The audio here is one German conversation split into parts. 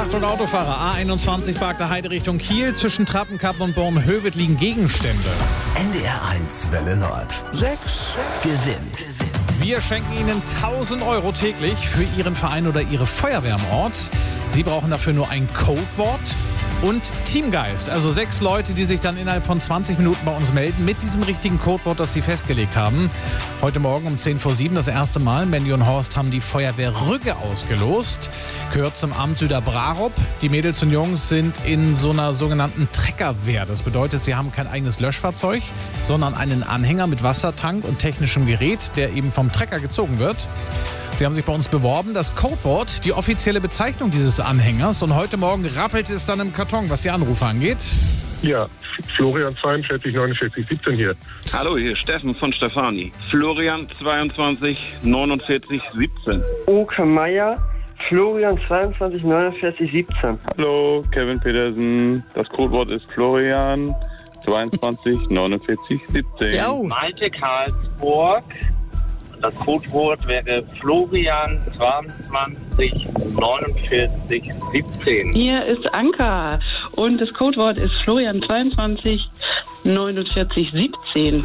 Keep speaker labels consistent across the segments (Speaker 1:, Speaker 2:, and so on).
Speaker 1: Achtung Autofahrer, A21 Barkter Heide Richtung Kiel. Zwischen Trappenkappen und Bornhöved liegen Gegenstände.
Speaker 2: NDR 1 Welle Nord. 6 gewinnt.
Speaker 1: Wir schenken Ihnen 1.000 € täglich für Ihren Verein oder Ihre Feuerwehr am Ort. Sie brauchen dafür nur ein Codewort und Teamgeist. Also 6 Leute, die sich dann innerhalb von 20 Minuten bei uns melden mit diesem richtigen Codewort, das Sie festgelegt haben. Heute Morgen um 6:50 das erste Mal. Mandy und Horst haben die Feuerwehr Rügge ausgelost. Gehört zum Amt Süderbrarup. Die Mädels und Jungs sind in so einer sogenannten Treckerwehr. Das bedeutet, sie haben kein eigenes Löschfahrzeug, sondern einen Anhänger mit Wassertank und technischem Gerät, der eben vom Trecker gezogen wird. Sie haben sich bei uns beworben, das Codewort, die offizielle Bezeichnung dieses Anhängers. Und heute Morgen rappelt es dann im Karton, was die Anrufe angeht.
Speaker 3: Ja, Florian 42 49 17 hier.
Speaker 4: Hallo, hier ist Steffen von Stefani. Florian 22 49 17.
Speaker 5: Oke Meier, Florian 22 49 17.
Speaker 4: Hallo, Kevin Petersen. Das Codewort ist Florian 22 49 17.
Speaker 1: Jo.
Speaker 6: Malte Karlsburg. Das Codewort wäre Florian 22 49 17.
Speaker 7: Hier ist Anka und das Codewort ist Florian 22 49 17.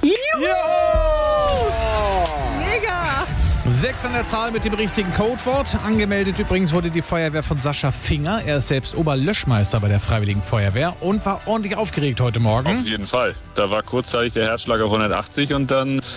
Speaker 1: Mega! 6 an der Zahl mit dem richtigen Codewort. Angemeldet übrigens wurde die Feuerwehr von Sascha Finger. Er ist selbst Oberlöschmeister bei der Freiwilligen Feuerwehr und war ordentlich aufgeregt heute Morgen.
Speaker 8: Auf jeden Fall. Da war kurzzeitig der Herzschlag auf 180 und dann